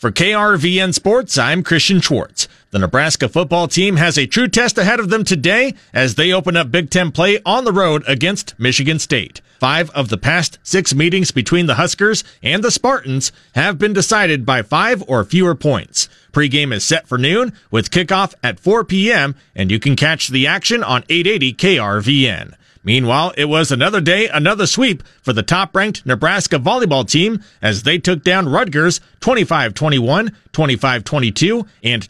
For KRVN Sports, I'm Christian Schwartz. The Nebraska football team has a true test ahead of them today as they open up Big Ten play on the road against Michigan State. 5 of the past 6 meetings between the Huskers and the Spartans have been decided by 5 or fewer points. Pregame is set for noon with kickoff at 4 p.m., and you can catch the action on 880 KRVN. Meanwhile, it was another day, another sweep for the top-ranked Nebraska volleyball team as they took down Rutgers 25-21, 25-22, and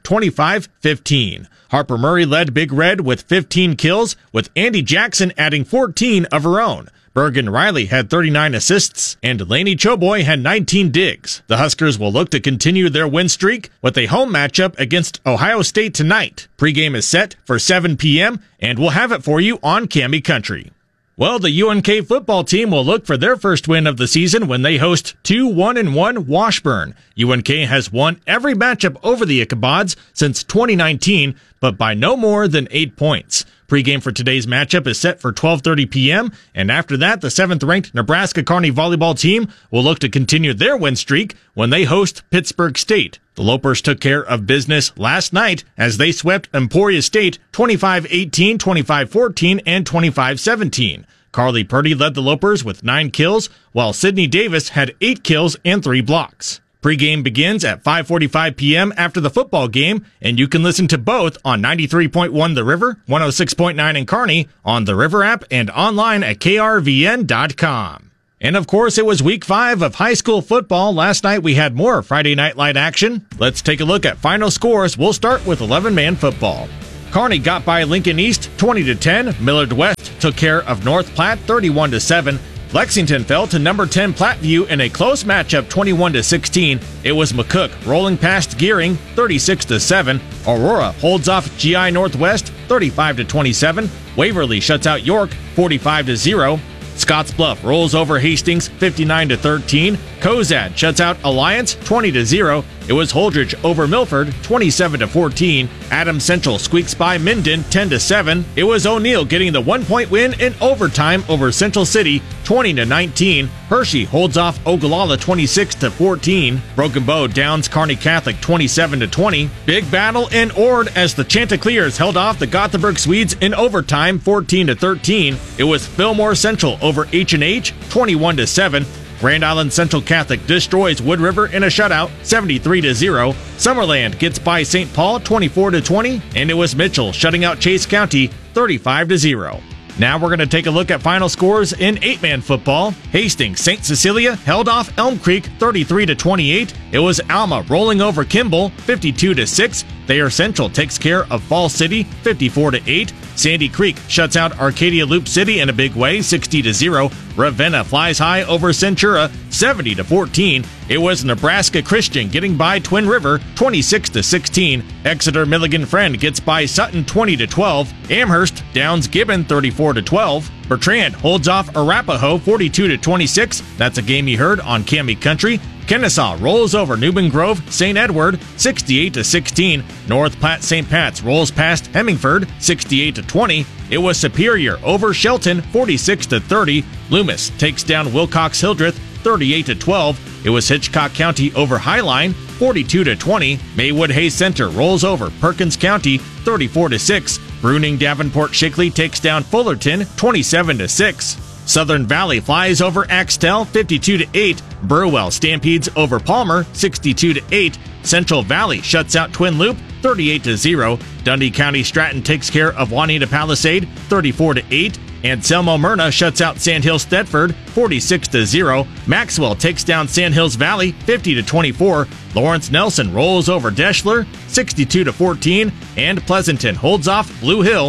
25-15. Harper Murray led Big Red with 15 kills, with Andy Jackson adding 14 of her own. Bergen Riley had 39 assists, and Lainey Choboy had 19 digs. The Huskers will look to continue their win streak with a home matchup against Ohio State tonight. Pregame is set for 7 p.m., and we'll have it for you on Cami Country. Well, the UNK football team will look for their first win of the season when they host 1-1 Washburn. UNK has won every matchup over the Ichabods since 2019, but by no more than 8 points. Pregame for today's matchup is set for 12:30 p.m., and after that, the 7th-ranked Nebraska Kearney volleyball team will look to continue their win streak when they host Pittsburgh State. The Lopers took care of business last night as they swept Emporia State 25-18, 25-14, and 25-17. Carly Purdy led the Lopers with 9 kills, while Sydney Davis had 8 kills and 3 blocks. Pregame begins at 5:45 p.m. after the football game, and you can listen to both on 93.1 The River, 106.9 in Kearney, on the River app, and online at krvn.com. And of course, it was week 5 of high school football. Last night we had more Friday Night Light action. Let's take a look at final scores. We'll start with 11-man football. Kearney got by Lincoln East 20-10. Millard West took care of North Platte 31-7. Lexington fell to number 10 Platteview in a close matchup 21-16. It was McCook rolling past Gearing 36-7. Aurora holds off GI Northwest 35-27. Waverly shuts out York 45-0. Scottsbluff rolls over Hastings 59-13. Cozad shuts out Alliance 20-0. It was Holdridge over Milford 27-14. Adams Central squeaks by Minden 10-7. It was O'Neill getting the 1-point win in overtime over Central City 20-19. Hershey holds off Ogallala 26-14. Broken Bow downs Kearney Catholic 27-20. Big battle in Ord as the Chanticleers held off the Gothenburg Swedes in overtime 14-13. It was Fillmore Central over H&H 21-7. Grand Island Central Catholic destroys Wood River in a shutout, 73-0. Summerland gets by St. Paul, 24-20, and it was Mitchell shutting out Chase County, 35-0. Now we're going to take a look at final scores in 8-man football. Hastings St. Cecilia held off Elm Creek 33-28. It was Alma rolling over Kimball 52-6. Thayer Central takes care of Fall City 54-8. Sandy Creek shuts out Arcadia Loop City in a big way 60-0. Ravenna flies high over Centura 70-14. It was Nebraska Christian getting by Twin River 26-16. Exeter Milligan Friend gets by Sutton 20-12. Amherst downs Gibbon 34-12. Bertrand holds off Arapahoe 42-26. That's a game you heard on Cami Country. Kennesaw rolls over Newman Grove St. Edward 68-16. North Platte St. Pat's rolls past Hemingford 68-20. It was Superior over Shelton 46-30. Loomis takes down Wilcox Hildreth 38-12. It was Hitchcock County over Highline 42-20. Maywood Hayes Center rolls over Perkins County 34-6. Bruning Davenport Shickley takes down Fullerton 27-6. Southern Valley flies over Axtell 52-8. Burwell stampedes over Palmer 62-8. Central Valley shuts out Twin Loop 38-0. Dundee County Stratton takes care of Juanita Palisade 34-8. Anselmo Myrna shuts out Sandhills Thetford 46-0. Maxwell takes down Sandhills Valley 50-24. Lawrence Nelson rolls over Deschler 62-14. And Pleasanton holds off Blue Hill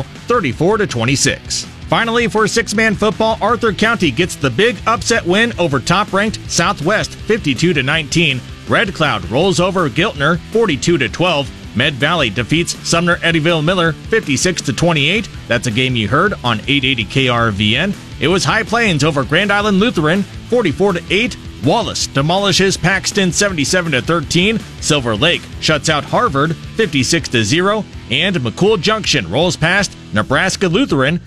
34-26. Finally, for 6-man football, Arthur County gets the big upset win over top-ranked Southwest 52-19. Red Cloud rolls over Giltner 42-12. Med Valley defeats Sumner Eddyville Miller 56-28. That's a game you heard on 880 KRVN. It was High Plains over Grand Island Lutheran 44-8. Wallace demolishes Paxton 77-13. Silver Lake shuts out Harvard 56-0. And McCool Junction rolls past Nebraska Lutheran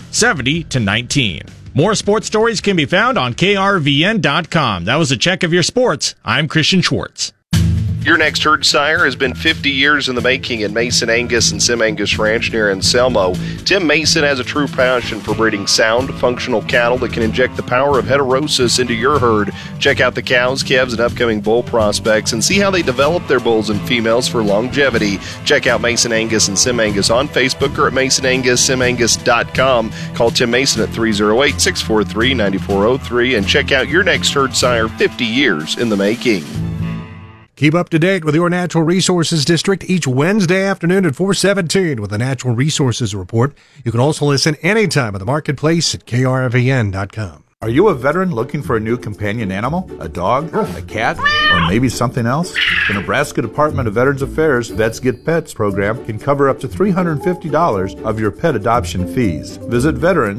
70-19. More sports stories can be found on krvn.com. That was a check of your sports. I'm Christian Schwartz. Your Next Herd Sire has been 50 years in the making in Mason Angus and Sim Angus Ranch near Anselmo. Tim Mason has a true passion for breeding sound, functional cattle that can inject the power of heterosis into your herd. Check out the cows, calves, and upcoming bull prospects and see how they develop their bulls and females for longevity. Check out Mason Angus and Sim Angus on Facebook or at masonangussimangus.com. Call Tim Mason at 308-643-9403 and check out Your Next Herd Sire, 50 years in the making. Keep up to date with your Natural Resources District each Wednesday afternoon at 4:17 with the Natural Resources Report. You can also listen anytime at the marketplace at krvn.com. Are you a veteran looking for a new companion animal? A dog? A cat? Or maybe something else? The Nebraska Department of Veterans Affairs Vets Get Pets program can cover up to $350 of your pet adoption fees. Visit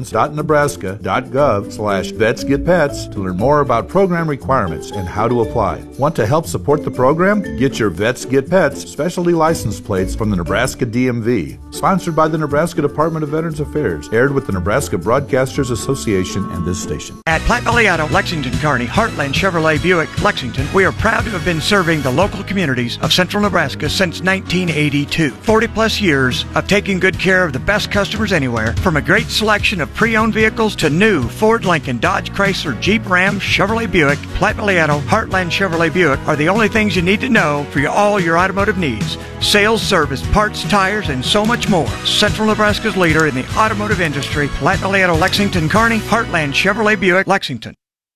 veterans.nebraska.gov/vetsgetpets to learn more about program requirements and how to apply. Want to help support the program? Get your Vets Get Pets specialty license plates from the Nebraska DMV. Sponsored by the Nebraska Department of Veterans Affairs. Aired with the Nebraska Broadcasters Association and this station. At Platte Valley Auto, Lexington, Kearney, Heartland Chevrolet Buick, Lexington, we are proud to have been serving the local communities of central Nebraska since 1982. 40 plus years of taking good care of the best customers anywhere, from a great selection of pre-owned vehicles to new Ford, Lincoln, Dodge, Chrysler, Jeep, Ram, Chevrolet Buick. Platte Valley Auto, Heartland Chevrolet Buick are the only things you need to know for all your automotive needs. Sales, service, parts, tires, and so much more. Central Nebraska's leader in the automotive industry, Platte Valley Auto, Lexington, Kearney, Heartland Chevrolet Buick, Lexington.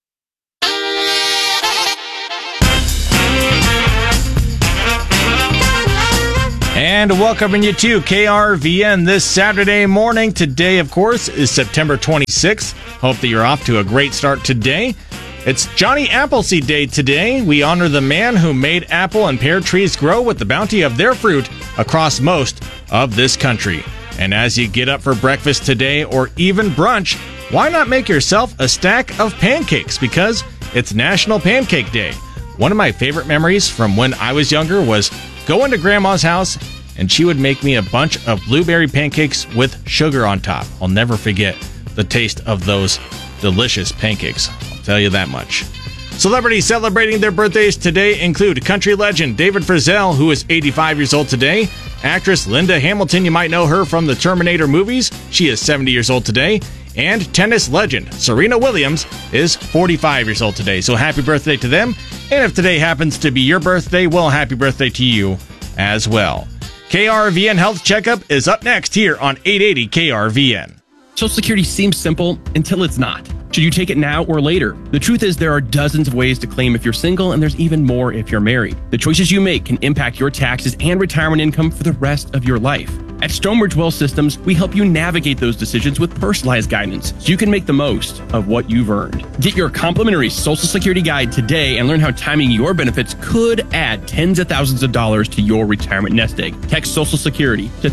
And welcoming you to KRVN this Saturday morning. Today, of course, is September 26th. Hope that you're off to a great start today. It's Johnny Appleseed Day today. We honor the man who made apple and pear trees grow with the bounty of their fruit across most of this country. And as you get up for breakfast today or even brunch, why not make yourself a stack of pancakes? Because it's National Pancake Day. One of my favorite memories from when I was younger was going to Grandma's house and she would make me a bunch of blueberry pancakes with sugar on top. I'll never forget the taste of those delicious pancakes. I'll tell you that much. Celebrities celebrating their birthdays today include country legend David Frizzell, who is 85 years old today. Actress Linda Hamilton, you might know her from the Terminator movies. She is 70 years old today. And tennis legend Serena Williams is 45 years old today. So happy birthday to them. And if today happens to be your birthday, well, happy birthday to you as well. KRVN Health Checkup is up next here on 880 KRVN. Social Security seems simple until it's not. Should you take it now or later? The truth is there are dozens of ways to claim if you're single, and there's even more if you're married. The choices you make can impact your taxes and retirement income for the rest of your life. At Stonebridge Wealth Systems, we help you navigate those decisions with personalized guidance so you can make the most of what you've earned. Get your complimentary Social Security guide today and learn how timing your benefits could add tens of thousands of dollars to your retirement nest egg. Text Social Security to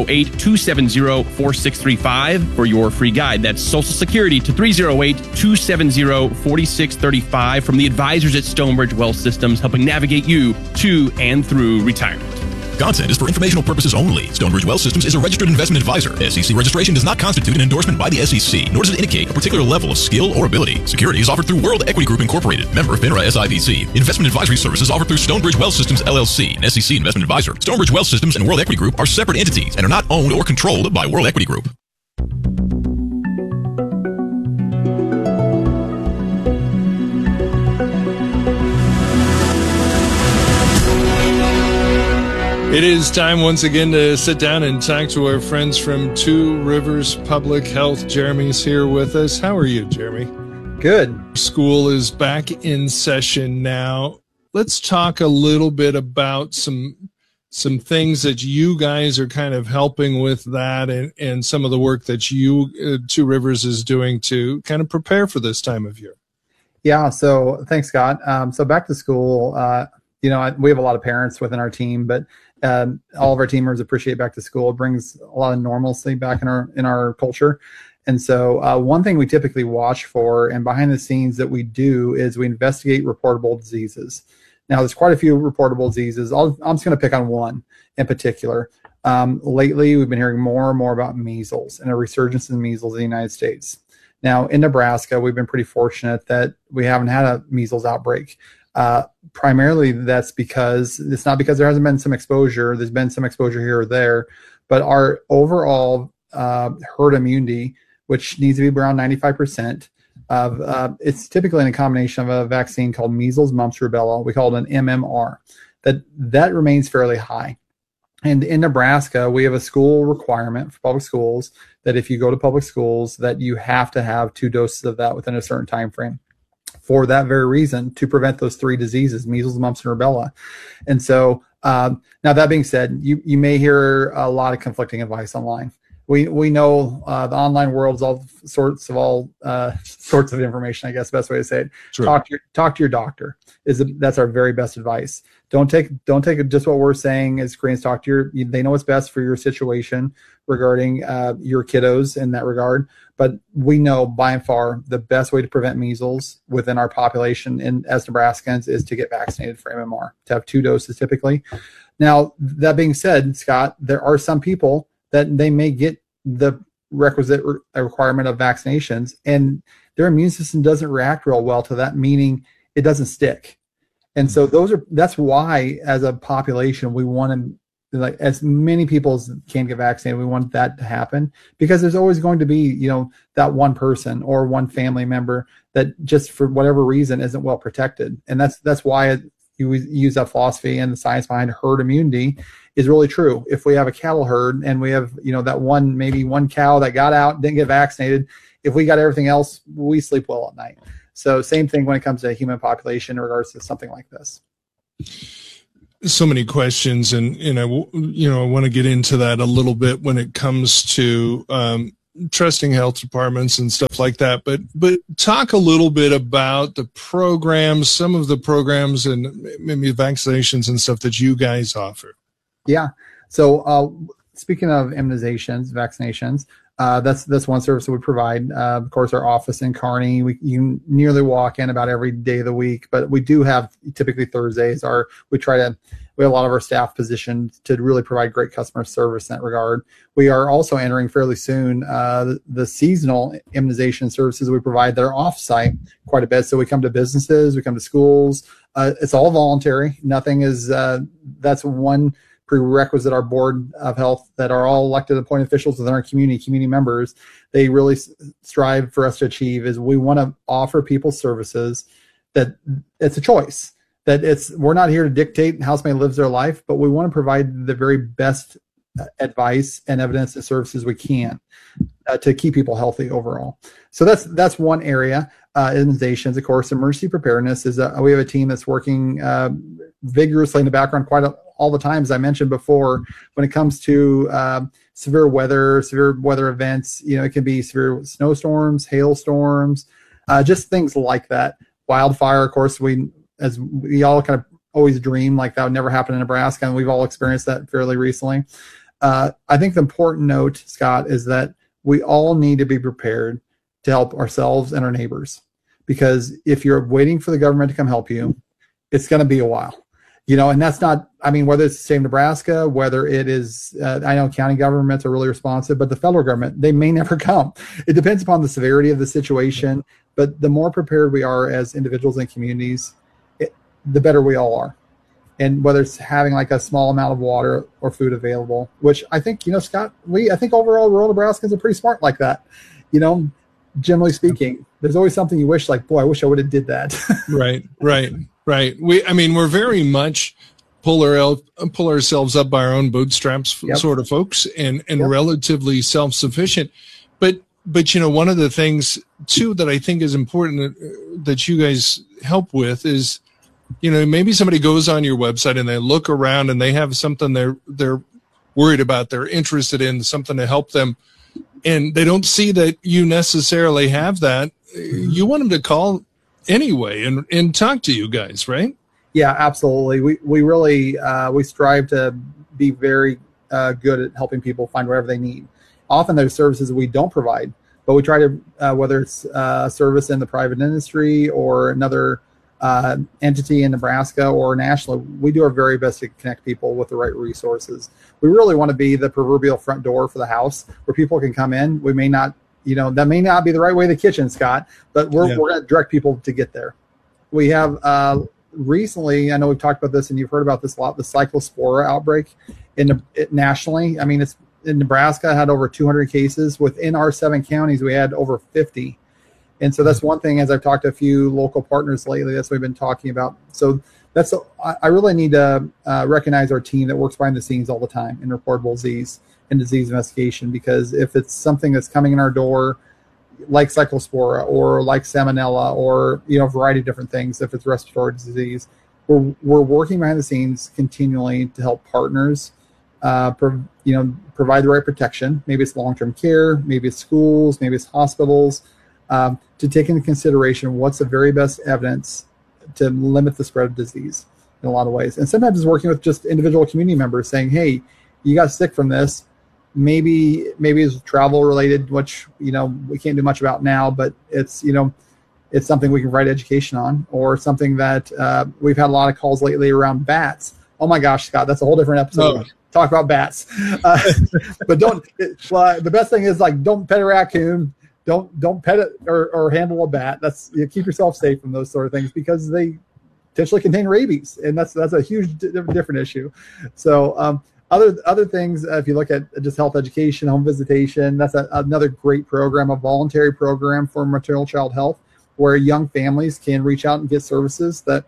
308-270-4635 for your free guide. That's Social Security to 308-270-4635 from the advisors at Stonebridge Wealth Systems, helping navigate you to and through retirement. Content is for informational purposes only. Stonebridge Wealth Systems is a registered investment advisor. SEC registration does not constitute an endorsement by the SEC, nor does it indicate a particular level of skill or ability. Securities offered through World Equity Group Incorporated, member FINRA SIPC. Investment advisory services offered through Stonebridge Wealth Systems LLC, an SEC investment advisor. Stonebridge Wealth Systems and World Equity Group are separate entities and are not owned or controlled by World Equity Group. It is time once again to sit down and talk to our friends from Two Rivers Public Health. Jeremy's here with us. How are you, Jeremy? Good. School is back in session now. Let's talk a little bit about some things that you guys are kind of helping with that and some of the work that you, Two Rivers, is doing to kind of prepare for this time of year. Yeah, so thanks, Scott. So back to school, we have a lot of parents within our team, but all of our team members appreciate back to school. It brings a lot of normalcy back in our culture. And so one thing we typically watch for and behind the scenes that we do is we investigate reportable diseases. Now, there's quite a few reportable diseases. I'm just going to pick on one in particular. Lately, we've been hearing more and more about measles and a resurgence in measles in the United States. Now, in Nebraska, we've been pretty fortunate that we haven't had a measles outbreak. Primarily, that's because it's not because there hasn't been some exposure. There's been some exposure here or there, but our overall herd immunity, which needs to be around 95%, it's typically in a combination of a vaccine called measles, mumps, rubella. We call it an MMR. That remains fairly high. And in Nebraska, we have a school requirement for public schools that if you go to public schools, that you have to have 2 doses of that within a certain time frame. For that very reason, to prevent those 3 diseases, measles, mumps, and rubella. And so, now that being said, you may hear a lot of conflicting advice online. We know the online world is all sorts of information. I guess the best way to say it. Sure. Talk to your doctor. That's our very best advice. Don't take just what we're saying as Koreans. Talk to they know what's best for your situation regarding your kiddos in that regard. But we know by and far the best way to prevent measles within our population as Nebraskans is to get vaccinated for MMR, to have 2 doses typically. Now, that being said, Scott, there are some people that they may get the requisite requirement of vaccinations and their immune system doesn't react real well to that, meaning it doesn't stick. And so that's why as a population, we want to, like, as many people as can get vaccinated, we want that to happen, because there's always going to be, that one person or one family member that just for whatever reason isn't well protected. And that's why you use that philosophy, and the science behind herd immunity is really true. If we have a cattle herd and we have, that maybe one cow that got out, didn't get vaccinated, if we got everything else, we sleep well at night. So same thing when it comes to a human population in regards to something like this. So many questions, and I want to get into that a little bit when it comes to trusting health departments and stuff like that. But talk a little bit about the programs, some of the programs, and maybe vaccinations and stuff that you guys offer. Yeah. So speaking of immunizations, vaccinations, that's one service that we provide. Of course, our office in Kearney, you nearly walk in about every day of the week, but we do have typically Thursdays. We have a lot of our staff positioned to really provide great customer service in that regard. We are also entering fairly soon the seasonal immunization services we provide that are off-site quite a bit. So we come to businesses, we come to schools. It's all voluntary. Nothing is. That's one prerequisite our board of health that are all elected appointed officials within our community members, they really strive for us to achieve is we want to offer people services that it's a choice, that we're not here to dictate how somebody lives their life, but we want to provide the very best advice and evidence and services we can to keep people healthy overall. So that's one area. Immunizations, of course, emergency preparedness is we have a team that's working vigorously in the background all the time, as I mentioned before, when it comes to severe weather events. It can be severe snowstorms, hailstorms, just things like that. Wildfire, of course, we all kind of always dream like that would never happen in Nebraska, and we've all experienced that fairly recently. I think the important note, Scott, is that we all need to be prepared to help ourselves and our neighbors, because if you're waiting for the government to come help you, it's going to be a while. And that's not, whether it's the state of Nebraska, whether it is, I know county governments are really responsive, but the federal government, they may never come. It depends upon the severity of the situation, but the more prepared we are as individuals and communities, the better we all are. And whether it's having like a small amount of water or food available, which I think, Scott, I think overall rural Nebraskans are pretty smart like that. Generally speaking, there's always something you wish, like, boy, I wish I would have did that. Right. We're very much pull ourselves up by our own bootstraps, yep, sort of folks, and yep, relatively self-sufficient. But one of the things too that I think is important that you guys help with is, maybe somebody goes on your website and they look around and they have something they're worried about, they're interested in, something to help them, and they don't see that you necessarily have that. You want them to call anyway and talk to you guys, right? Yeah, absolutely. We really we strive to be very good at helping people find whatever they need. Often there's services we don't provide, but we try to whether it's a service in the private industry or another entity in Nebraska or nationally, we do our very best to connect people with the right resources. We really want to be the proverbial front door for the house where people can come in. We may not, that may not be the right way to the kitchen, Scott, but we're going to direct people to get there. We have recently, I know we've talked about this and you've heard about this a lot, the cyclospora outbreak nationally. I mean, it's in Nebraska had over 200 cases. Within our 7 counties, we had over 50. And so that's one thing, as I've talked to a few local partners lately, that's what we've been talking about. So I really need to recognize our team that works behind the scenes all the time in reportable disease and disease investigation, because if it's something that's coming in our door, like cyclospora or like salmonella or, a variety of different things, if it's respiratory disease, we're working behind the scenes continually to help partners, provide the right protection. Maybe it's long-term care, maybe it's schools, maybe it's hospitals, to take into consideration what's the very best evidence to limit the spread of disease in a lot of ways. And sometimes it's working with just individual community members saying, hey, you got sick from this. Maybe it's travel related, which, we can't do much about now, but it's something we can provide education on, or something that we've had a lot of calls lately around bats. Oh my gosh, Scott, that's a whole different episode. Oh. Talk about bats. But the best thing is, like, don't pet a raccoon. Don't pet it or handle a bat. That's, keep yourself safe from those sort of things, because they potentially contain rabies, and that's a huge different issue. So other things, if you look at just health education, home visitation, that's another great program, a voluntary program for maternal child health, where young families can reach out and get services that,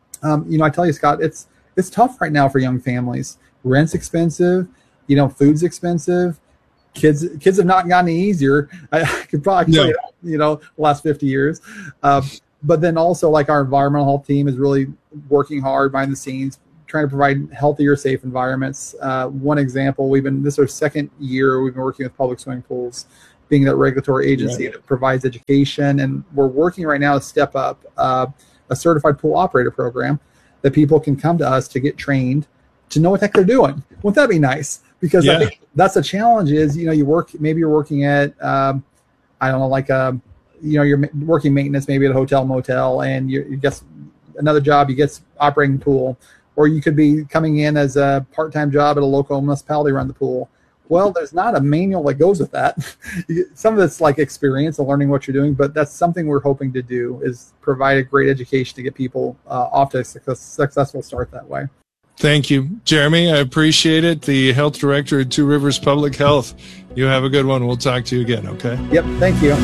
I tell you, Scott, it's tough right now for young families. Rent's expensive, food's expensive. Kids have not gotten any easier. I could probably tell you, the last 50 years. But then also, like, our environmental health team is really working hard behind the scenes, trying to provide healthier, safe environments. One example, this is our second year we've been working with Public Swimming Pools, being that regulatory agency that provides education. And we're working right now to step up a certified pool operator program that people can come to us to get trained to know what the heck they're doing. Wouldn't that be nice? Because I think that's a challenge is, you're working at, you're working maintenance, maybe at a hotel, motel, and you get another job, you get operating the pool, or you could be coming in as a part-time job at a local municipality around the pool. Well, there's not a manual that goes with that. Some of it's like experience and learning what you're doing, but that's something we're hoping to do, is provide a great education to get people off to a successful start that way. Thank you, Jeremy. I appreciate it. The health director at Two Rivers Public Health. You have a good one. We'll talk to you again, okay? Yep, thank you.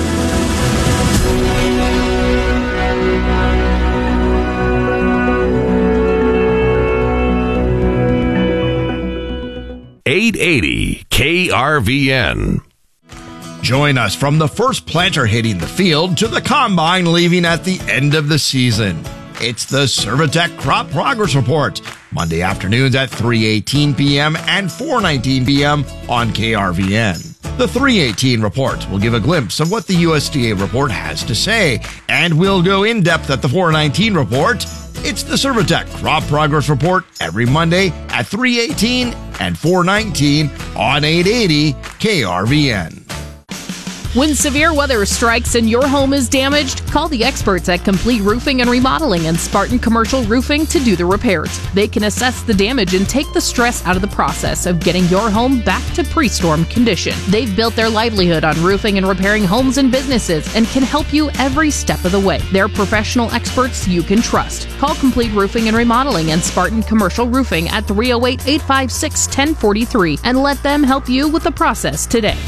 .880 KRVN. Join us from the first planter hitting the field to the combine leaving at the end of the season. It's the Servitech Crop Progress Report, Monday afternoons at 3:18 p.m. and 4:19 p.m. on KRVN. The 3:18 report will give a glimpse of what the USDA report has to say, and we'll go in depth at the 4:19 report. It's the Servitech Crop Progress Report every Monday at 3:18 and 4:19 on 880 KRVN. When severe weather strikes and your home is damaged, call the experts at Complete Roofing and Remodeling and Spartan Commercial Roofing to do the repairs. They can assess the damage and take the stress out of the process of getting your home back to pre-storm condition. They've built their livelihood on roofing and repairing homes and businesses and can help you every step of the way. They're professional experts you can trust. Call Complete Roofing and Remodeling and Spartan Commercial Roofing at 308-856-1043 and let them help you with the process today.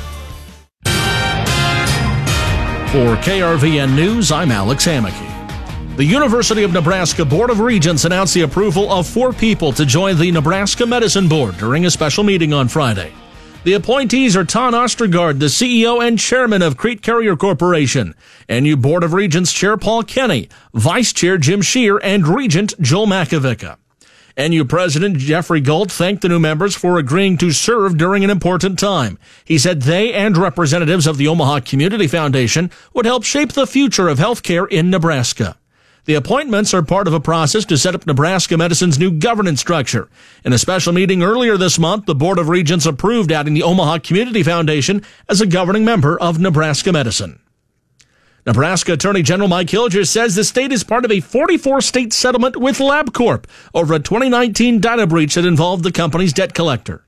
For KRVN News, I'm Alex Hammaky. The University of Nebraska Board of Regents announced the approval of 4 people to join the Nebraska Medicine Board during a special meeting on Friday. The appointees are Ton Ostergaard, the CEO and chairman of Crete Carrier Corporation, NU Board of Regents Chair Paul Kenny, Vice Chair Jim Scheer, and Regent Joel Makovica. NU President Jeffrey Galt thanked the new members for agreeing to serve during an important time. He said they and representatives of the Omaha Community Foundation would help shape the future of healthcare in Nebraska. The appointments are part of a process to set up Nebraska Medicine's new governance structure. In a special meeting earlier this month, the Board of Regents approved adding the Omaha Community Foundation as a governing member of Nebraska Medicine. Nebraska Attorney General Mike Hilger says the state is part of a 44-state settlement with LabCorp over a 2019 data breach that involved the company's debt collector.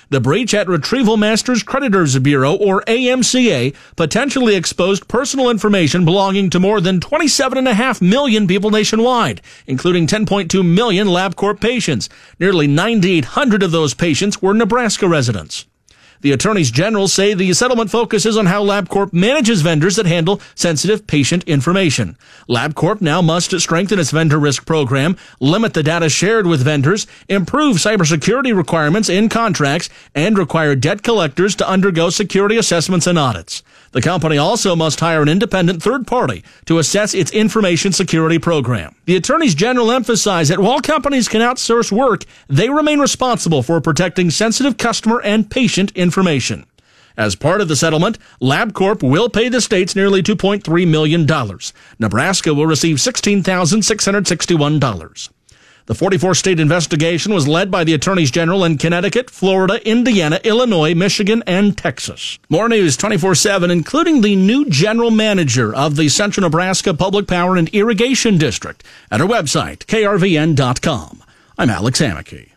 The breach at Retrieval Masters Creditors Bureau, or AMCA, potentially exposed personal information belonging to more than 27.5 million people nationwide, including 10.2 million LabCorp patients. Nearly 9,800 of those patients were Nebraska residents. The attorneys general say the settlement focuses on how LabCorp manages vendors that handle sensitive patient information. LabCorp now must strengthen its vendor risk program, limit the data shared with vendors, improve cybersecurity requirements in contracts, and require debt collectors to undergo security assessments and audits. The company also must hire an independent third party to assess its information security program. The attorneys general emphasize that while companies can outsource work, they remain responsible for protecting sensitive customer and patient information. As part of the settlement, LabCorp will pay the states nearly $2.3 million. Nebraska will receive $16,661. The 44-state investigation was led by the attorneys general in Connecticut, Florida, Indiana, Illinois, Michigan, and Texas. More news 24/7, including the new general manager of the Central Nebraska Public Power and Irrigation District at our website, krvn.com. I'm Alex Hammackey.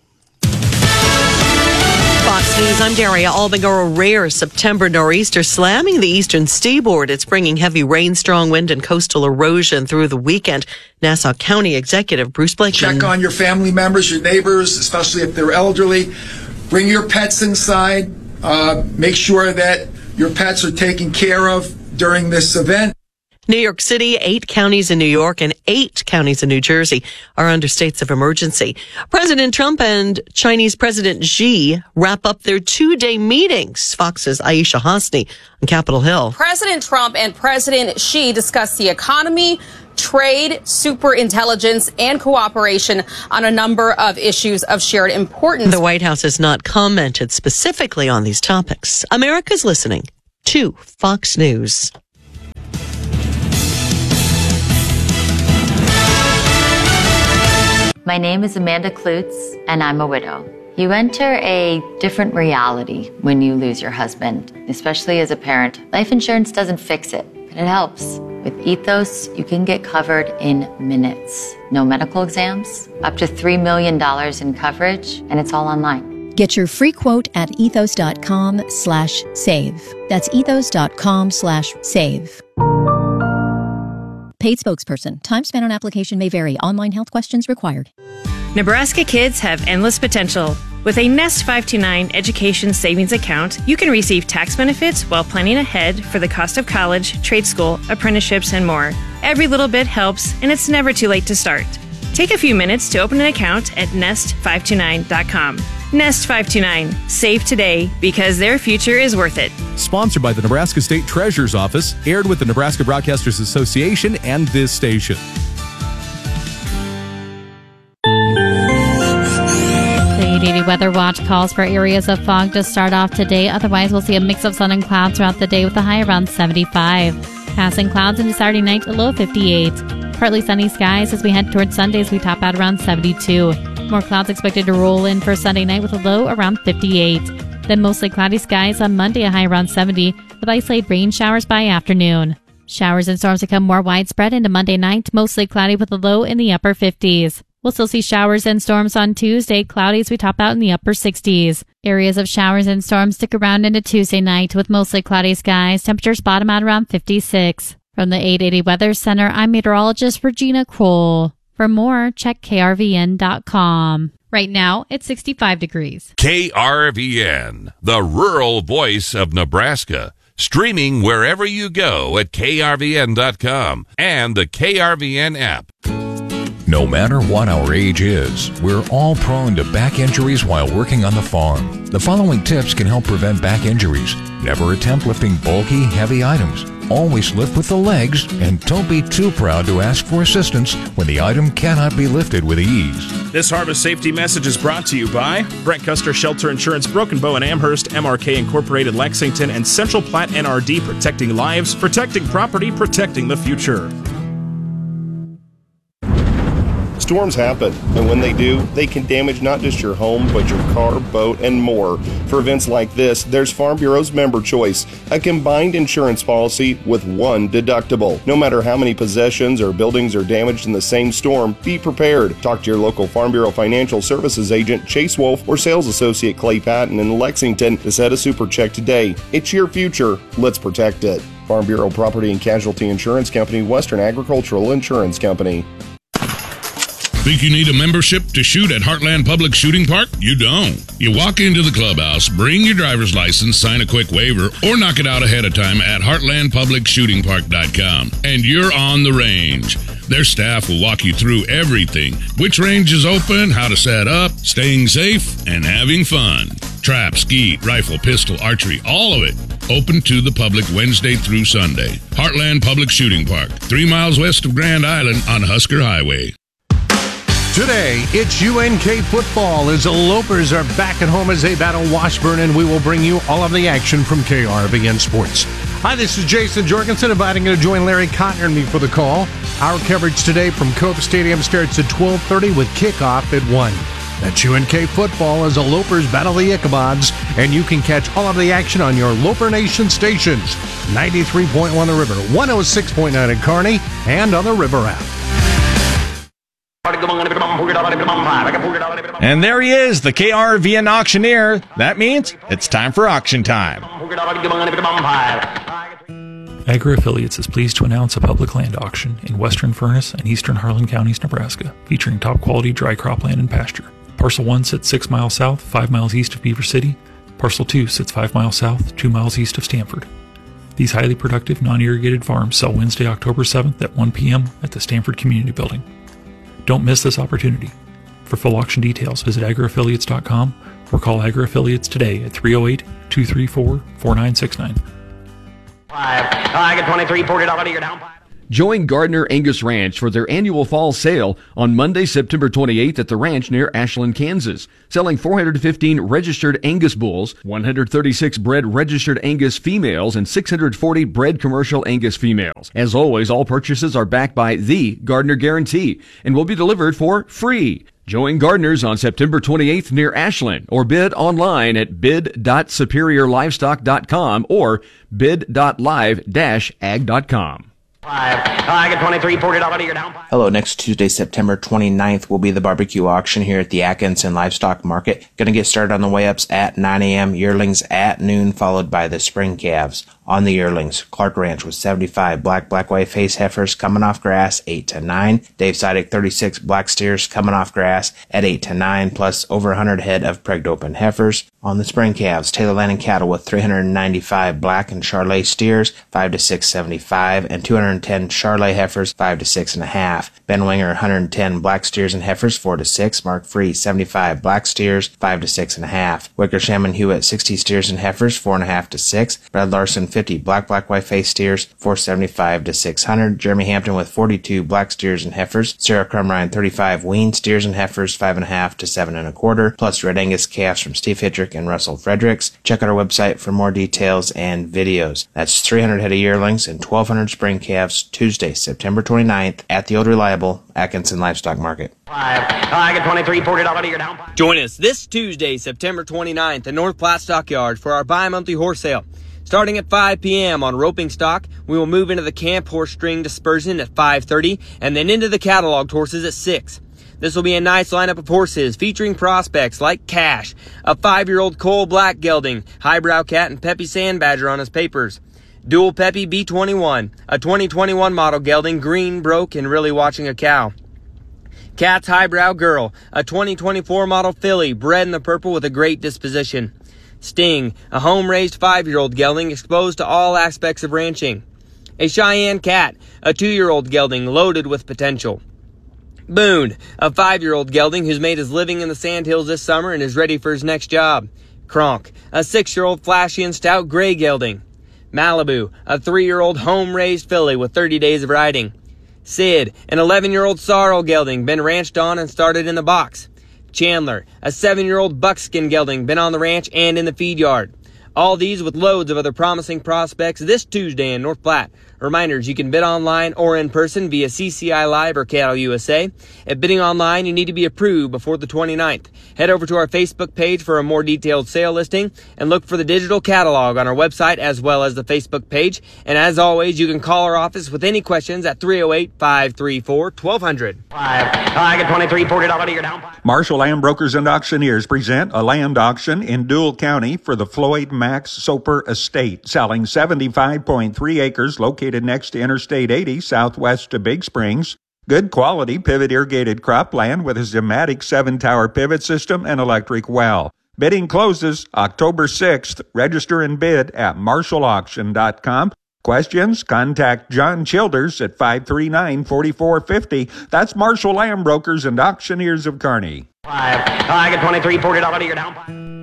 Fox News, I'm Daria Albinger. A rare September nor'easter slamming the eastern seaboard. It's bringing heavy rain, strong wind, and coastal erosion through the weekend. Nassau County Executive Bruce Blakeman. Check on your family members, your neighbors, especially if they're elderly. Bring your pets inside. Make sure that your pets are taken care of during this event. New York City, 8 counties in New York and 8 counties in New Jersey are under states of emergency. President Trump and Chinese President Xi wrap up their 2-day meetings. Fox's Aisha Hasni on Capitol Hill. President Trump and President Xi discussed the economy, trade, superintelligence, and cooperation on a number of issues of shared importance. The White House has not commented specifically on these topics. America's listening to Fox News. My name is Amanda Klutz, and I'm a widow. You enter a different reality when you lose your husband, especially as a parent. Life insurance doesn't fix it, but it helps. With Ethos, you can get covered in minutes. No medical exams, up to $3 million in coverage, and it's all online. Get your free quote at ethos.com/save. That's ethos.com/save. Paid spokesperson. Time spent on application may vary. Online health questions required. Nebraska kids have endless potential. With a Nest 529 education savings account, you can receive tax benefits while planning ahead for the cost of college, trade school, apprenticeships, and more. Every little bit helps, and it's never too late to start. Take a few minutes to open an account at nest529.com. Nest 529. Save today because their future is worth it. Sponsored by the Nebraska State Treasurer's Office, aired with the Nebraska Broadcasters Association and this station. The 880 Weather Watch calls for areas of fog to start off today. Otherwise, we'll see a mix of sun and clouds throughout the day with a high around 75. Passing clouds into Saturday night, a low of 58. Partly sunny skies as we head towards Sundays. We top out around 72. More clouds expected to roll in for Sunday night with a low around 58. Then mostly cloudy skies on Monday, a high around 70, with isolated rain showers by afternoon. Showers and storms become more widespread into Monday night, mostly cloudy with a low in the upper 50s. We'll still see showers and storms on Tuesday, cloudy as we top out in the upper 60s. Areas of showers and storms stick around into Tuesday night with mostly cloudy skies. Temperatures bottom out around 56. From the 880 Weather Center, I'm meteorologist Regina Kroll. For more, check krvn.com. Right now, it's 65 degrees. KRVN, the rural voice of Nebraska. Streaming wherever you go at krvn.com and the KRVN app. No matter what our age is, we're all prone to back injuries while working on the farm. The following tips can help prevent back injuries. Never attempt lifting bulky, heavy items. Always lift with the legs, and don't be too proud to ask for assistance when the item cannot be lifted with ease. This harvest safety message is brought to you by Brent Custer Shelter Insurance, Broken Bow and Amherst, MRK Incorporated Lexington, and Central Platte NRD, protecting lives, protecting property, protecting the future. Storms happen, and when they do, they can damage not just your home, but your car, boat, and more. For events like this, there's Farm Bureau's Member Choice, a combined insurance policy with one deductible. No matter how many possessions or buildings are damaged in the same storm, be prepared. Talk to your local Farm Bureau Financial Services agent, Chase Wolf, or sales associate Clay Patton in Lexington to set a super check today. It's your future. Let's protect it. Farm Bureau Property and Casualty Insurance Company, Western Agricultural Insurance Company. Think you need a membership to shoot at Heartland Public Shooting Park? You don't. You walk into the clubhouse, bring your driver's license, sign a quick waiver, or knock it out ahead of time at heartlandpublicshootingpark.com, and you're on the range. Their staff will walk you through everything. Which range is open, how to set up, staying safe, and having fun. Trap, skeet, rifle, pistol, archery, all of it. Open to the public Wednesday through Sunday. Heartland Public Shooting Park, 3 miles west of Grand Island on Husker Highway. Today, it's UNK football as the Lopers are back at home as they battle Washburn, and we will bring you all of the action from KRVN Sports. Hi, this is Jason Jorgensen, inviting you to join Larry Cotner and me for the call. Our coverage today from Cove Stadium starts at 12:30 with kickoff at 1. That's UNK football as the Lopers battle the Ichabods, and you can catch all of the action on your Loper Nation stations. 93.1 The River, 106.9 in Kearney, and on the River app. And there he is, the KRVN auctioneer. That means it's time for auction time. Agri Affiliates is pleased to announce a public land auction in western Furnace and eastern Harlan counties, Nebraska, featuring top quality dry cropland and pasture. Parcel 1 sits 6 miles south, 5 miles east of Beaver City. Parcel 2 sits 5 miles south, 2 miles east of Stanford. These highly productive, non-irrigated farms sell Wednesday, October 7th at 1 p.m. at the Stanford Community Building. Don't miss this opportunity. For full auction details, visit agriaffiliates.com or call Agri Affiliates today at 308-234-4969. I get $23, $40 you're down. Join Gardner Angus Ranch for their annual fall sale on Monday, September 28th at the ranch near Ashland, Kansas. Selling 415 registered Angus bulls, 136 bred registered Angus females, and 640 bred commercial Angus females. As always, all purchases are backed by the Gardner Guarantee and will be delivered for free. Join Gardner's on September 28th near Ashland, or bid online at bid.superiorlivestock.com or bid.live-ag.com. I get $23, $40 you're down. Hello, next Tuesday, September 29th will be the barbecue auction here at the Atkinson Livestock Market. Going to get started on the weigh-ups at 9 a.m., yearlings at noon, followed by the spring calves. On the yearlings, Clark Ranch with 75 black white face heifers coming off grass 8 to 9. Dave Sidek 36 black steers coming off grass at 8 to 9, plus over 100 head of pregged open heifers. On the spring calves, Taylor Landing Cattle with 395 black and Charolais steers 5 to 6.75, and 210 Charolais heifers 5 to 6.5. Ben Winger 110 black steers and heifers 4 to 6. Mark Free 75 black steers 5 to 6.5. Wickersham and Hewitt 60 steers and heifers 4.5 to 6. Brad Larson 50 black white face steers 475 to 600. Jeremy Hampton with 42 black steers and heifers. Sarah Crumrine 35 weaned steers and heifers 5.5 to 7.25, plus Red Angus calves from Steve Hittrick and Russell Fredericks. Check out our website for more details and videos. That's 300 head of yearlings and 1,200 spring calves, Tuesday, September 29th at the old reliable Atkinson Livestock Market. I get $23, $40 you're down. Join us this Tuesday, September 29th at North Platte Stockyards for our bi-monthly horse sale. Starting at 5 p.m. on roping stock, we will move into the camp horse string dispersion at 5:30 and then into the cataloged horses at 6. This will be a nice lineup of horses featuring prospects like Cash, a 5-year-old Cole Black gelding, Highbrow Cat, and Peppy Sand Badger on his papers. Dual Peppy B21, a 2021 model gelding, green, broke, and really watching a cow. Cat's Highbrow Girl, a 2024 model filly, bred in the purple with a great disposition. Sting, a home-raised 5-year-old gelding exposed to all aspects of ranching. A Cheyenne Cat, a 2-year-old gelding loaded with potential. Boone, a 5-year-old gelding who's made his living in the Sandhills this summer and is ready for his next job. Kronk, a 6-year-old flashy and stout gray gelding. Malibu, a 3-year-old home-raised filly with 30 days of riding. Sid, an 11-year-old sorrel gelding, been ranched on and started in the box. Chandler, a 7-year-old buckskin gelding, been on the ranch and in the feed yard. All these with loads of other promising prospects this Tuesday in North Platte, Reminders, you can bid online or in person via CCI Live or Cattle USA. At bidding online, you need to be approved before the 29th. Head over to our Facebook page for a more detailed sale listing and look for the digital catalog on our website as well as the Facebook page. And as always, you can call our office with any questions at 308-534-1200. I get $23, $40 to your down. Marshall Land Brokers and Auctioneers present a land auction in Dual County for the Floyd Max Soper Estate, selling 75.3 acres located next to Interstate 80 southwest of Big Springs. Good quality pivot irrigated cropland with a Zimmatic 7-tower pivot system and electric well. Bidding closes October 6th. Register and bid at marshallauction.com. Questions? Contact John Childers at 539-4450. That's Marshall Land Brokers and Auctioneers of Kearney. I get $23, $40 to your down.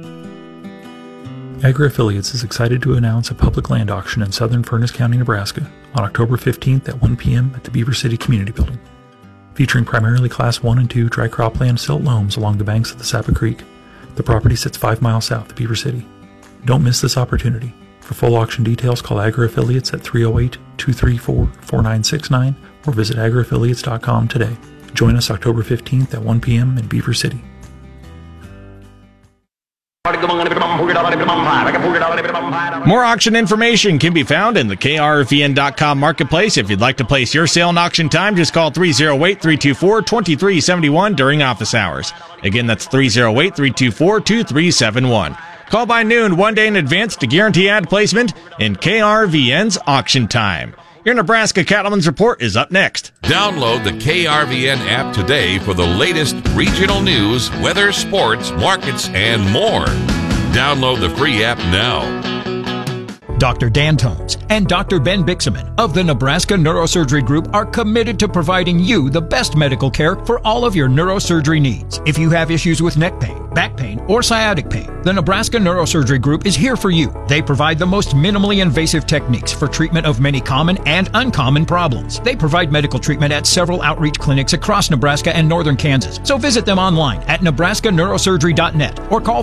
Agri Affiliates is excited to announce a public land auction in southern Furness County, Nebraska on October 15th at 1 p.m. at the Beaver City Community Building. Featuring primarily Class 1 and 2 dry cropland silt loams along the banks of the Sapa Creek. The property sits 5 miles south of Beaver City. Don't miss this opportunity. For full auction details, call Agri Affiliates at 308-234-4969 or visit agriaffiliates.com today. Join us October 15th at 1 p.m. in Beaver City. More auction information can be found in the KRVN.com marketplace. If you'd like to place your sale in auction time, just call 308-324-2371 during office hours. Again, that's 308-324-2371. Call by noon 1 day in advance to guarantee ad placement in KRVN's auction time. Your Nebraska Cattleman's Report is up next. Download the KRVN app today for the latest regional news, weather, sports, markets, and more. Download the free app now. Dr. Dan Tones and Dr. Ben Bixaman of the Nebraska Neurosurgery Group are committed to providing you the best medical care for all of your neurosurgery needs. If you have issues with neck pain, back pain, or sciatic pain, the Nebraska Neurosurgery Group is here for you. They provide the most minimally invasive techniques for treatment of many common and uncommon problems. They provide medical treatment at several outreach clinics across Nebraska and northern Kansas. So visit them online at nebraskaneurosurgery.net or call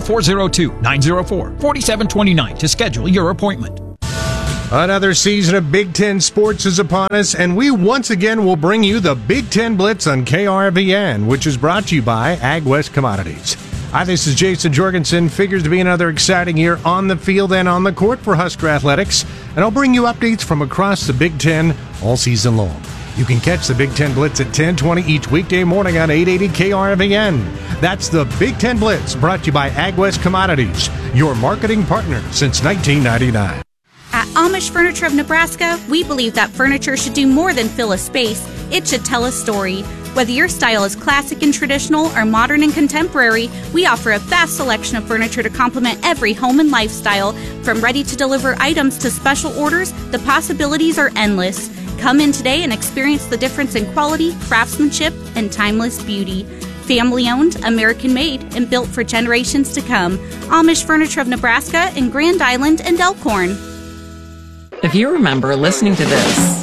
402-904-4729 to schedule your appointment. Another season of Big Ten sports is upon us, and we once again will bring you the Big Ten Blitz on KRVN, which is brought to you by AgWest Commodities. Hi, this is Jason Jorgensen. Figures to be another exciting year on the field and on the court for Husker Athletics, and I'll bring you updates from across the Big Ten all season long. You can catch the Big Ten Blitz at 10:20 each weekday morning on 880 KRVN. That's the Big Ten Blitz, brought to you by AgWest Commodities, your marketing partner since 1999. At Amish Furniture of Nebraska, we believe that furniture should do more than fill a space. It should tell a story. Whether your style is classic and traditional or modern and contemporary, we offer a vast selection of furniture to complement every home and lifestyle. From ready-to-deliver items to special orders, the possibilities are endless. Come in today and experience the difference in quality, craftsmanship, and timeless beauty. Family-owned, American-made, and built for generations to come. Amish Furniture of Nebraska in Grand Island and Elkhorn. If you remember listening to this,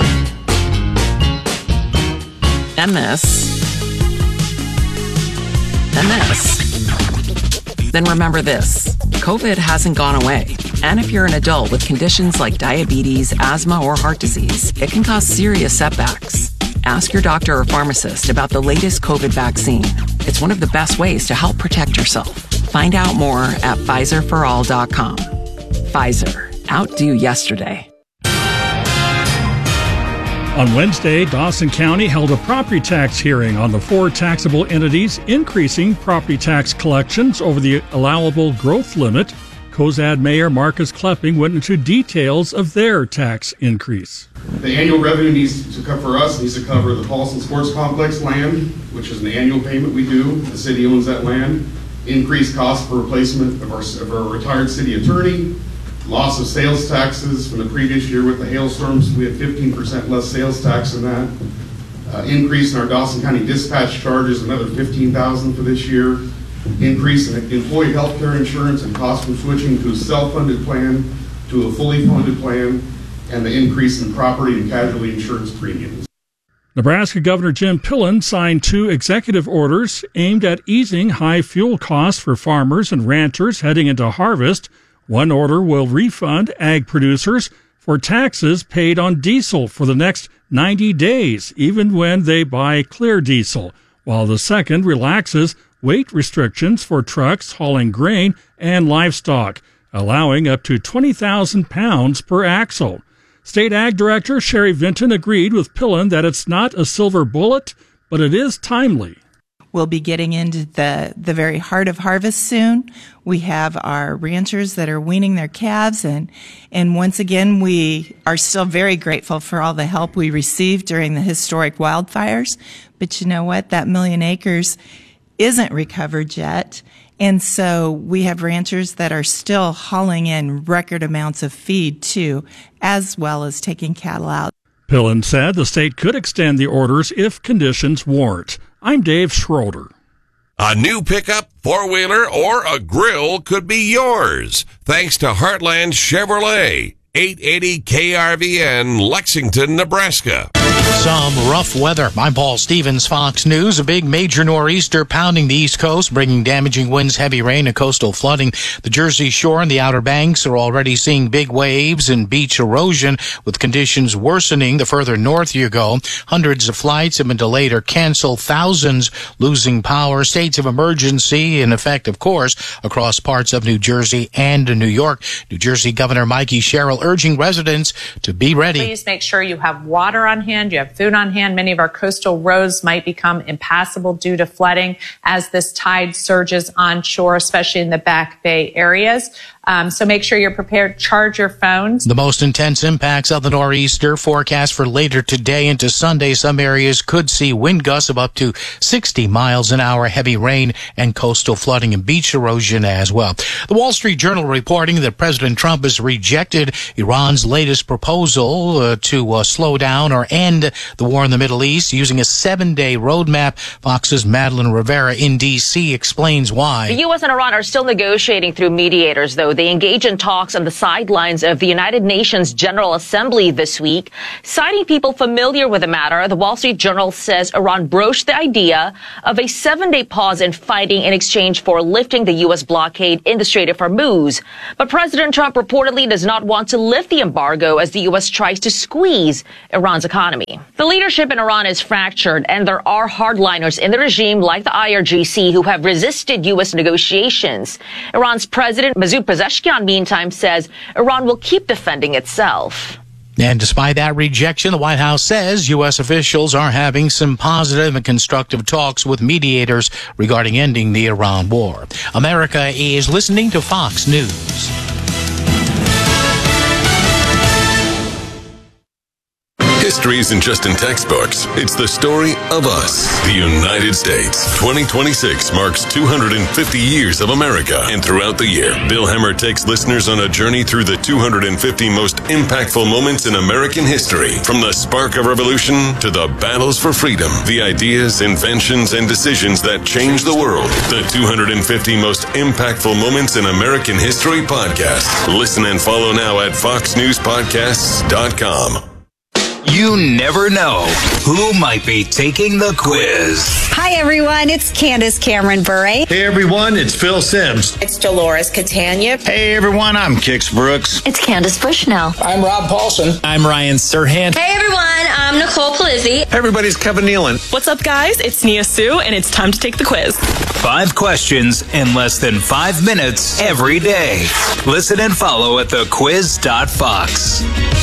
and this, and this, then remember this. COVID hasn't gone away. And if you're an adult with conditions like diabetes, asthma, or heart disease, it can cause serious setbacks. Ask your doctor or pharmacist about the latest COVID vaccine. It's one of the best ways to help protect yourself. Find out more at PfizerForAll.com. Pfizer. Outdo yesterday. On Wednesday, Dawson County held a property tax hearing on the 4 taxable entities increasing property tax collections over the allowable growth limit. Cozad Mayor Marcus Klepping went into details of their tax increase. The annual revenue needs to cover the Paulson Sports Complex land, which is an annual payment we do. The city owns that land. Increased cost for replacement of our retired city attorney. Loss of sales taxes from the previous year with the hailstorms. We had 15% less sales tax than that. Increase in our Dawson County dispatch charges, another $15,000 for this year. Increase in employee health care insurance and cost from switching to a self-funded plan to a fully funded plan, and the increase in property and casualty insurance premiums. Nebraska Governor Jim Pillen signed 2 executive orders aimed at easing high fuel costs for farmers and ranchers heading into harvest. One order will refund ag producers for taxes paid on diesel for the next 90 days, even when they buy clear diesel, while the second relaxes weight restrictions for trucks hauling grain and livestock, allowing up to 20,000 pounds per axle. State Ag Director Sherry Vinton agreed with Pillen that it's not a silver bullet, but it is timely. We'll be getting into the very heart of harvest soon. We have our ranchers that are weaning their calves, and once again, we are still very grateful for all the help we received during the historic wildfires. But you know what? That 1 million acres isn't recovered yet. And so we have ranchers that are still hauling in record amounts of feed too, as well as taking cattle out. Pillen said the state could extend the orders if conditions warrant. I'm Dave Schroeder. A new pickup, four-wheeler, or a grill could be yours, thanks to Heartland Chevrolet, 880 KRVN, Lexington, Nebraska. Some rough weather. I'm Paul Stevens, Fox News. A big major nor'easter pounding the East Coast, bringing damaging winds, heavy rain, and coastal flooding. The Jersey Shore and the Outer Banks are already seeing big waves and beach erosion, with conditions worsening the further north you go. Hundreds of flights have been delayed or canceled, thousands losing power. States of emergency in effect, of course, across parts of New Jersey and New York. New Jersey Governor Mikey Sherrill urging residents to be ready. Please make sure you have water on hand, you have food on hand. Many of our coastal roads might become impassable due to flooding as this tide surges onshore, especially in the Back Bay areas. So make sure you're prepared. Charge your phones. The most intense impacts of the nor'easter forecast for later today into Sunday. Some areas could see wind gusts of up to 60 miles an hour, heavy rain, and coastal flooding and beach erosion as well. The Wall Street Journal reporting that President Trump has rejected Iran's latest proposal to slow down or end the war in the Middle East using a 7-day roadmap. Fox's Madeline Rivera in D.C. explains why. The U.S. and Iran are still negotiating through mediators, though. They engage in talks on the sidelines of the United Nations General Assembly this week. Citing people familiar with the matter, the Wall Street Journal says Iran broached the idea of a 7-day pause in fighting in exchange for lifting the U.S. blockade in the Strait of Hormuz. But President Trump reportedly does not want to lift the embargo as the U.S. tries to squeeze Iran's economy. The leadership in Iran is fractured, and there are hardliners in the regime like the IRGC who have resisted U.S. negotiations. Iran's President Masoud Pezeshkian, meantime, says Iran will keep defending itself. And despite that rejection, the White House says U.S. officials are having some positive and constructive talks with mediators regarding ending the Iran war. America is listening to Fox News. History isn't just in textbooks. It's the story of us, the United States. 2026 marks 250 years of America. And throughout the year, Bill Hemmer takes listeners on a journey through the 250 most impactful moments in American history. From the spark of revolution to the battles for freedom, the ideas, inventions, and decisions that changed the world. The 250 most impactful moments in American history podcast. Listen and follow now at foxnewspodcasts.com. You never know who might be taking the quiz. Hi, everyone. It's Candace Cameron Bure. Hey, everyone. It's Phil Sims. It's Dolores Catania. Hey, everyone. I'm Kix Brooks. It's Candace Bushnell. I'm Rob Paulson. I'm Ryan Serhant. Hey, everyone. I'm Nicole Palizzi. Hey, everybody's Kevin Nealon. What's up, guys? It's Nia Sue, and it's time to take the quiz. 5 questions in less than 5 minutes every day. Listen and follow at thequiz.fox.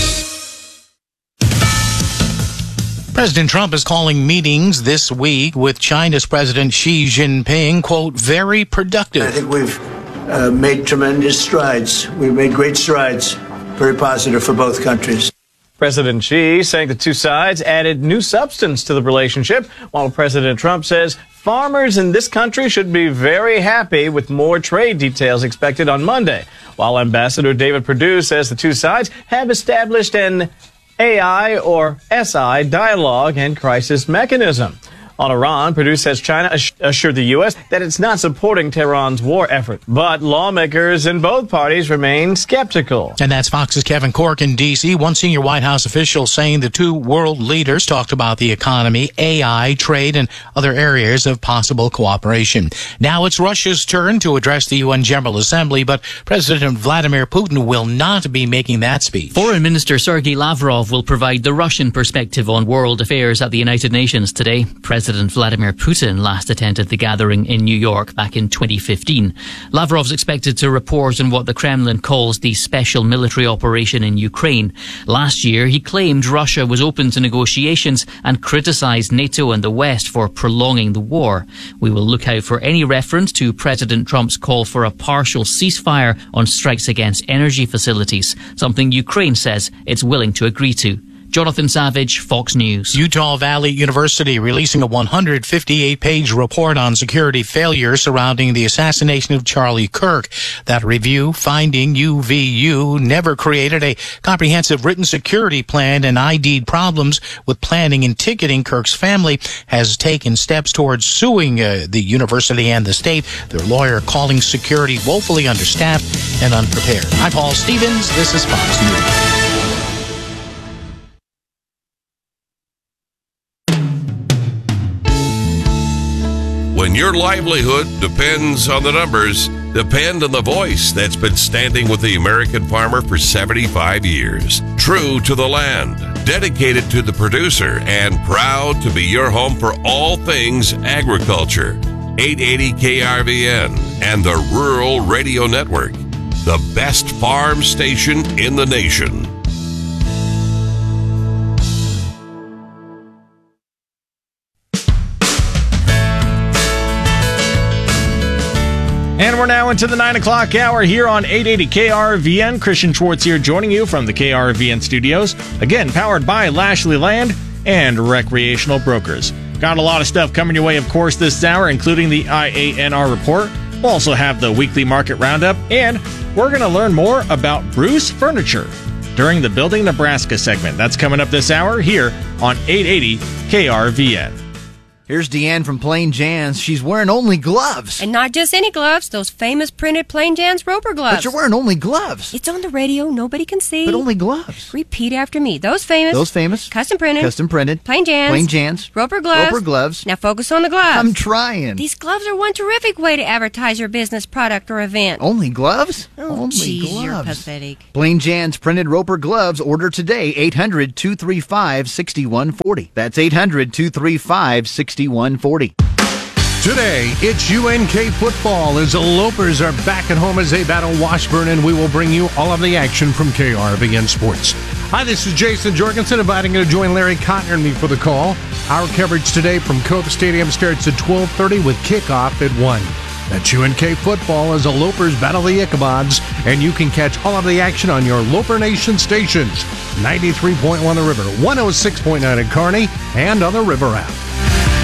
President Trump is calling meetings this week with China's President Xi Jinping, quote, very productive. I think we've made tremendous strides. We've made great strides, very positive for both countries. President Xi saying the two sides added new substance to the relationship, while President Trump says farmers in this country should be very happy with more trade details expected on Monday, while Ambassador David Perdue says the two sides have established an AI or SI dialogue and crisis mechanism. On Iran, Purdue says China assured the U.S. that it's not supporting Tehran's war effort. But lawmakers in both parties remain skeptical. And that's Fox's Kevin Corke in D.C. One senior White House official saying the two world leaders talked about the economy, AI, trade, and other areas of possible cooperation. Now it's Russia's turn to address the UN General Assembly, but President Vladimir Putin will not be making that speech. Foreign Minister Sergei Lavrov will provide the Russian perspective on world affairs at the United Nations today. President Vladimir Putin last attended the gathering in New York back in 2015. Lavrov's expected to report on what the Kremlin calls the special military operation in Ukraine. Last year, he claimed Russia was open to negotiations and criticized NATO and the West for prolonging the war. We will look out for any reference to President Trump's call for a partial ceasefire on strikes against energy facilities, something Ukraine says it's willing to agree to. Jonathan Savage, Fox News. Utah Valley University releasing a 158-page report on security failures surrounding the assassination of Charlie Kirk. That review finding UVU never created a comprehensive written security plan and ID'd problems with planning and ticketing. Kirk's family has taken steps towards suing the university and the state. Their lawyer calling security woefully understaffed and unprepared. I'm Paul Stevens. This is Fox News. When your livelihood depends on the numbers, depend on the voice that's been standing with the American farmer for 75 years. True to the land, dedicated to the producer, and proud to be your home for all things agriculture. 880 KRVN and the Rural Radio Network, the best farm station in the nation. And we're now into the 9 o'clock hour here on 880 KRVN. Christian Schwartz here joining you from the KRVN studios. Again, powered by Lashley Land and Recreational Brokers. Got a lot of stuff coming your way, of course, this hour, including the IANR report. We'll also have the weekly market roundup, and we're going to learn more about Bruce Furniture during the Building Nebraska segment. That's coming up this hour here on 880 KRVN. Here's Deanne from Plain Jan's. She's wearing only gloves. And not just any gloves, those famous printed Plain Jan's Roper gloves. But you're wearing only gloves. It's on the radio, nobody can see. But only gloves. Repeat after me. Those famous. Custom printed. Plain Jan's. Roper gloves. Now focus on the gloves. I'm trying. These gloves are one terrific way to advertise your business, product, or event. Only gloves? Oh, geez, you're pathetic. Plain Jan's printed Roper gloves. Order today. 800-235-6140. That's 800-235-6140. Today, it's UNK football as the Lopers are back at home as they battle Washburn, and we will bring you all of the action from KRVN Sports. Hi, this is Jason Jorgensen, inviting you to join Larry Cotner and me for the call. Our coverage today from Cope Stadium starts at 12:30 with kickoff at 1. That's UNK football as the Lopers battle the Ichabods, and you can catch all of the action on your Loper Nation stations. 93.1 The River, 106.9 in Kearney, and on the River app.